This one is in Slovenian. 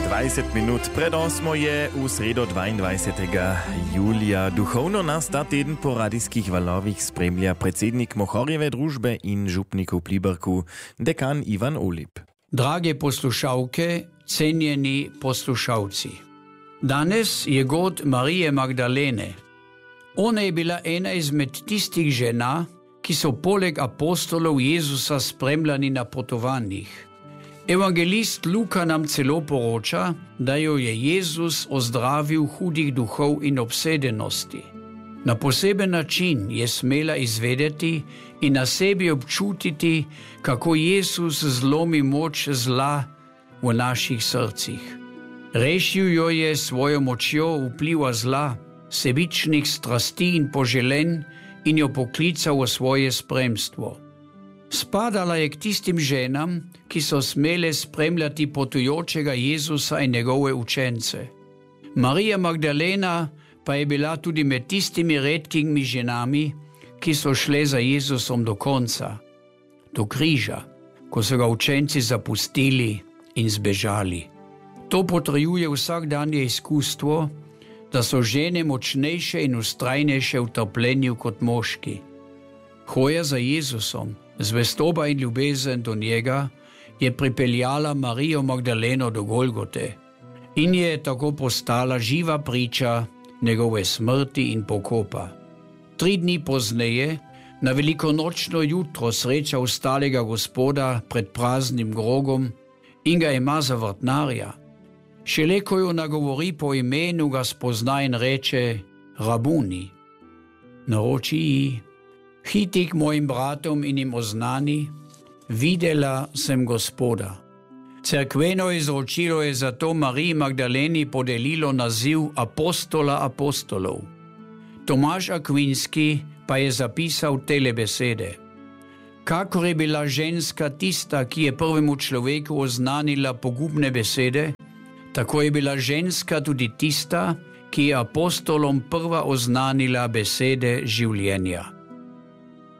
20 minut pred 8 je v sredo 22. julija. Duchovno nas ta teden po radijskih valovih spremlja predsednik Mohorjeve družbe in župnik v Pliberku, dekan Ivan Olip. Drage poslušalke, cenjeni poslušalci. Danes je god Marije Magdalene. Ona je bila ena izmed tistih žena, ki so poleg apostolov Jezusa spremljani na potovanjih. Evangelist Luka nam celo poroča, da jo je Jezus ozdravil hudih duhov in obsedenosti. Na poseben način je smela izvedeti in na sebi občutiti, kako Jezus zlomi moč zla v naših srcih. Rešil jo je svojo močjo vpliva zla, sebičnih strasti in poželenj in jo poklical v svoje spremstvo. Spadala je k tistim ženam, ki so smele spremljati potujočega Jezusa in njegove učence. Marija Magdalena pa je bila tudi med tistimi redkimi ženami, ki so šle za Jezusom do konca, do križa, ko so ga učenci zapustili in zbežali. To potrjuje vsakdanje izkustvo, da so žene močnejše in ustrajnejše v trpljenju kot moški. Hoja za Jezusom, zvestoba in ljubezen do njega je pripeljala Marijo Magdaleno do Golgote in je tako postala živa priča njegove smrti in pokopa. 3 dni pozneje, na velikonočno jutro, sreča ustalega Gospoda pred praznim grogom in ga ima za vrtnarja. Šele ko jo nagovori po imenu, ga spozna in reče: Rabuni. Naroči ji: Hiti k mojim bratom in jim oznani: videla sem Gospoda. Cerkveno izročilo je zato Mariji Magdaleni podelilo naziv apostola apostolov. Tomaž Akvinski pa je zapisal tele besede: kakor je bila ženska tista, ki je prvemu človeku oznanila pogubne besede, tako je bila ženska tudi tista, ki je apostolom prva oznanila besede življenja.